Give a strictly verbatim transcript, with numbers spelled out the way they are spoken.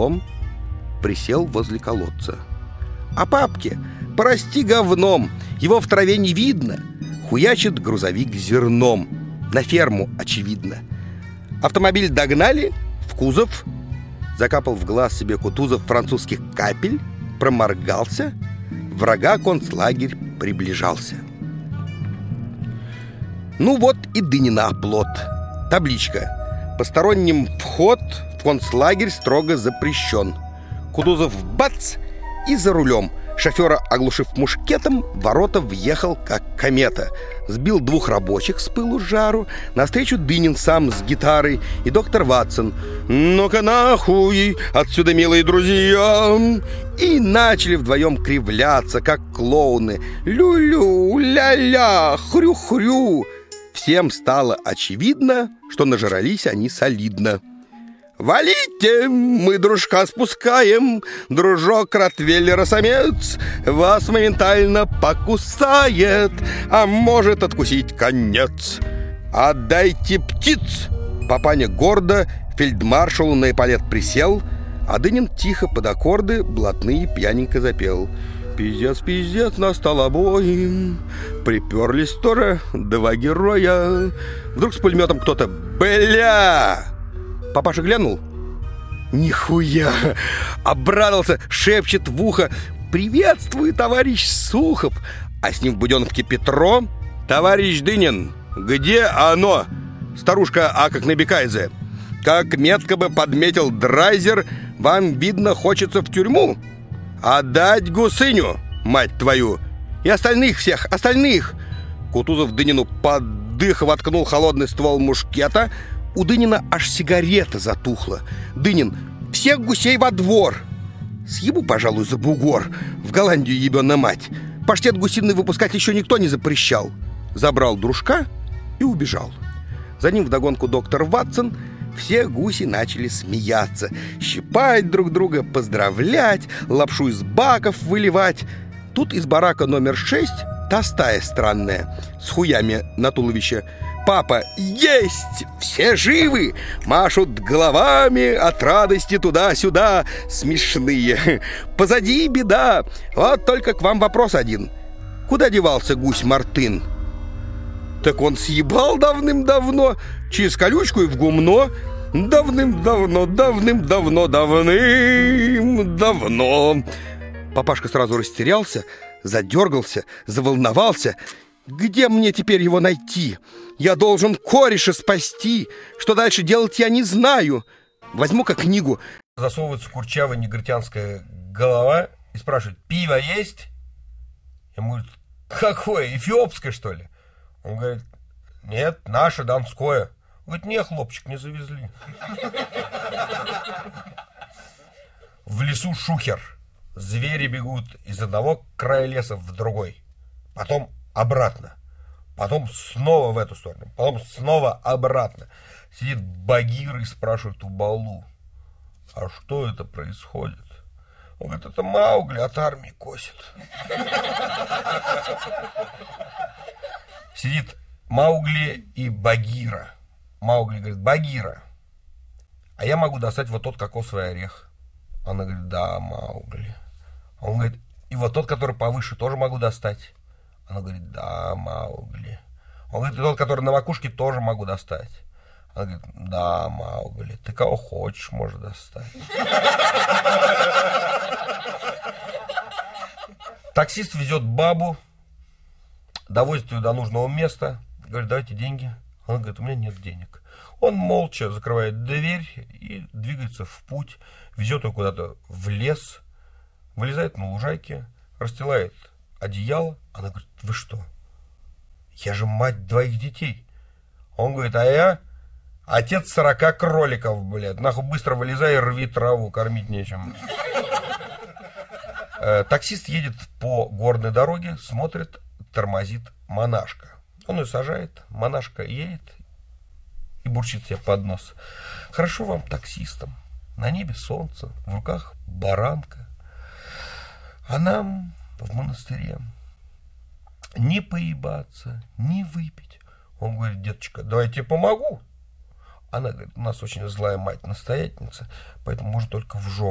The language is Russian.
рулом, присел возле колодца. А папке порасти говном, его в траве не видно. Хуячит грузовик зерном. На ферму, очевидно. Автомобиль догнали, в кузов. Закапал в глаз себе Кутузов французских капель, проморгался. Врага концлагерь приближался. Ну вот и Дынина оплот. Табличка: посторонним вход в концлагерь строго запрещен. Кутузов бац! И за рулем. Шофера, оглушив мушкетом, в ворота въехал, как комета. Сбил двух рабочих с пылу с жару. Навстречу Дынин сам с гитарой и доктор Ватсон. «Ну-ка нахуй отсюда, милые друзья!» И начали вдвоем кривляться, как клоуны. Лю-лю, ля-ля, хрю-хрю. Всем стало очевидно, что нажрались они солидно. «Валите, мы дружка спускаем, дружок ротвейлера-самец вас моментально покусает, а может откусить конец. Отдайте птиц!» Папаня гордо фельдмаршалу на эполет присел, а Дынин тихо под аккорды блатные пьяненько запел. «Пиздец, пиздец, настал обоим, приперлись тоже два героя». Вдруг с пулеметом кто-то: «Бля!» Папаша глянул. Нихуя! Обрадовался, шепчет в ухо: «Приветствую, товарищ Сухов!» А с ним в буденовке Петро: «Товарищ Дынин, где оно?» Старушка А как набекайзе: «Как метко бы подметил Драйзер, вам, видно, хочется в тюрьму. Отдать гусыню, мать твою! И остальных всех, остальных!» Кутузов Дынину под дых воткнул холодный ствол мушкета. У Дынина аж сигарета затухла. Дынин: «Всех гусей во двор!» Съебу, пожалуй, за бугор. В Голландию ебёна мать. Паштет гусиный выпускать еще никто не запрещал. Забрал дружка и убежал. За ним вдогонку доктор Ватсон. Все гуси начали смеяться, щипать друг друга, поздравлять, лапшу из баков выливать. Тут из барака номер шесть та стая странная, с хуями на туловище. Папа: «Есть! Все живы!» Машут головами от радости туда-сюда. Смешные. Позади беда. Вот только к вам вопрос один: куда девался гусь Мартын? Так он съебал давным-давно, через колючку и в гумно. Давным-давно, давным-давно, давным-давно. Папашка сразу растерялся, задергался, заволновался. Где мне теперь его найти? Я должен кореша спасти. Что дальше делать, я не знаю. Возьму-ка книгу. Засовывается курчавая негритянская голова и спрашивает: «Пиво есть?» Ему говорит: «Какое? Эфиопское, что ли?» Он говорит: «Нет, наше, донское». Он говорит: «Не, хлопчик, не завезли». В лесу шухер. Звери бегут из одного края леса в другой. Потом обратно. Потом снова в эту сторону. Потом снова обратно. Сидит Багир и спрашивает у Балу: «А что это происходит?» Он говорит: «Это Маугли от армии косит». Сидит Маугли и Багира. Маугли говорит: «Багира, а я могу достать вот тот кокосовый орех». Она говорит: «Да, Маугли». Он говорит: «И вот тот, который повыше, тоже могу достать». Она говорит: «Да, Маугли». Он говорит: «И тот, который на макушке, тоже могу достать». Она говорит: «Да, Маугли, ты кого хочешь, можешь достать». Таксист везет бабу, довозит ее до нужного места, говорит: «Давайте деньги». Она говорит: «У меня нет денег». Он молча закрывает дверь и двигается в путь, везет ее куда-то в лес, вылезает на лужайке, расстилает одеяло. Она говорит: «Вы что? Я же мать двоих детей». Он говорит: «А я отец сорока кроликов, блядь. Нахуй быстро вылезай и рви траву, кормить нечем». Таксист едет по горной дороге, смотрит, тормозит монашка. Он ее сажает, монашка едет и бурчит себе под нос: «Хорошо вам, таксистам. На небе солнце, в руках баранка. А нам в монастыре не поебаться, не выпить». Он говорит: «Деточка, давай я тебе помогу». Она говорит: «У нас очень злая мать-настоятельница, поэтому можно только в жопу».